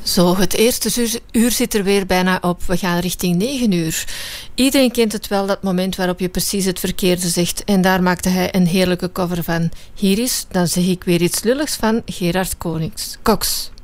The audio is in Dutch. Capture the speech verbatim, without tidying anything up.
Zo, het eerste uur zit er weer bijna op. We gaan richting negen uur. Iedereen kent het wel, dat moment waarop je precies het verkeerde zegt. En daar maakte hij een heerlijke cover van. Hier is, dan zeg ik weer iets lulligs van Gerard Konings. Cox.